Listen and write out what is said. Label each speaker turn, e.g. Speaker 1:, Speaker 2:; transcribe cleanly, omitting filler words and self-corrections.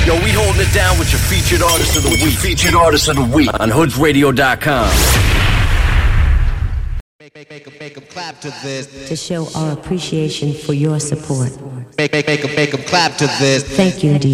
Speaker 1: Yo, we holding it down with your featured artist of the week.
Speaker 2: Featured artist of the week
Speaker 1: on hoodsradio.com.
Speaker 3: Make them clap to this.
Speaker 4: To show our appreciation for your support.
Speaker 3: Make them clap to this.
Speaker 4: Thank you, DJ.